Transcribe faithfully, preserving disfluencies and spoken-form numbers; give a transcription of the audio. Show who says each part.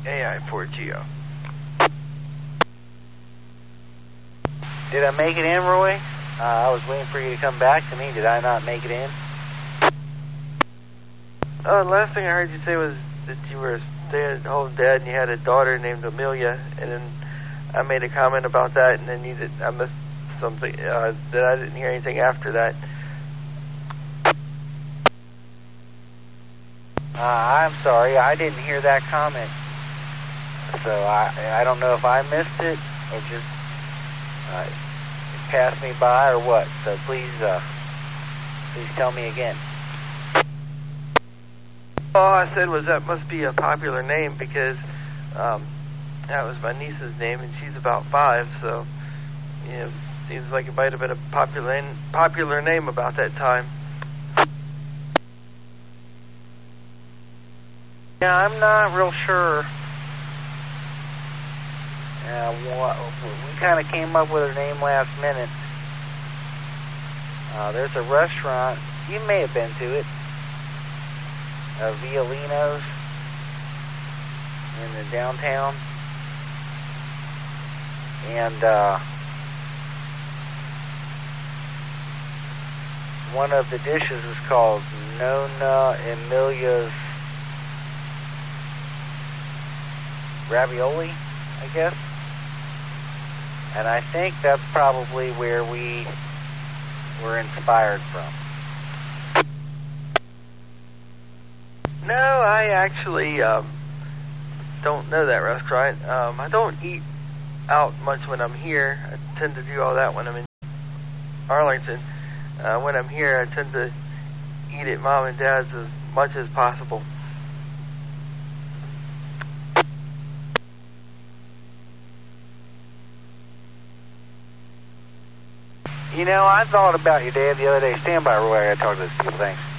Speaker 1: A I four G O.
Speaker 2: Did I make it in, Roy? Uh, I was waiting for you to come back to me. Did I not make it in?
Speaker 1: Oh, the last thing I heard you say was that you were staying at home dead and you had a daughter named Amelia, and then I made a comment about that, and then you did, I missed something, uh, that I didn't hear anything after that.
Speaker 2: Uh, I'm sorry, I didn't hear that comment. So I I don't know if I missed it or just uh, it passed me by or what. So please, uh, please tell me again.
Speaker 1: All I said was that must be a popular name because um, that was my niece's name, and she's about five, so you know, seems like it might have been a popular popular name about that time.
Speaker 2: Yeah, I'm not real sure. Uh, we kind of came up with her name last minute. Uh, there's a restaurant, you may have been to it, uh, Violino's in the downtown. And uh, one of the dishes is called Nonna Emilia's ravioli, I guess. And I think that's probably where we were inspired from.
Speaker 1: No, I actually um, don't know that restaurant. Um, I don't eat out much when I'm here. I tend to do all that when I'm in Arlington. Uh, when I'm here, I tend to eat at Mom and Dad's as much as possible.
Speaker 2: You know, I thought about your dad the other day. Stand by, Roy. I got to talk to these people. Thanks.